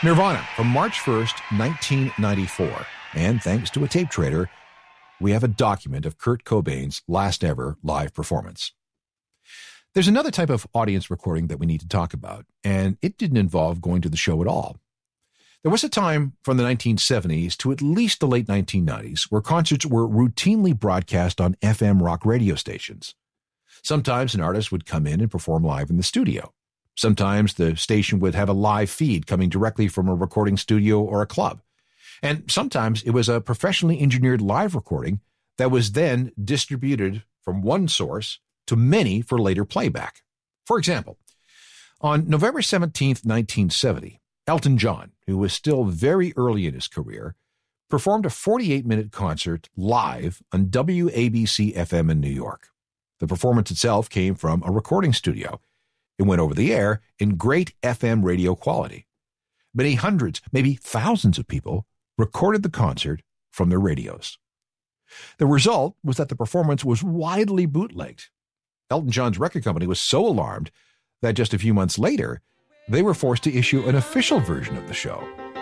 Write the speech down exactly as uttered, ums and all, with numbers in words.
Nirvana from March first, nineteen ninety-four. And thanks to a tape trader, we have a document of Kurt Cobain's last ever live performance. There's another type of audience recording that we need to talk about, and it didn't involve going to the show at all. There was a time from the nineteen seventies to at least the late nineteen nineties where concerts were routinely broadcast on F M rock radio stations. Sometimes an artist would come in and perform live in the studio. Sometimes the station would have a live feed coming directly from a recording studio or a club. And sometimes it was a professionally engineered live recording that was then distributed from one source to many for later playback. For example, on November seventeenth, nineteen seventy, Elton John, who was still very early in his career, performed a forty-eight minute concert live on W A B C F M in New York. The performance itself came from a recording studio. It went over the air in great F M radio quality. Many hundreds, maybe thousands of people recorded the concert from their radios. The result was that the performance was widely bootlegged. Elton John's record company was so alarmed that just a few months later, they were forced to issue an official version of the show.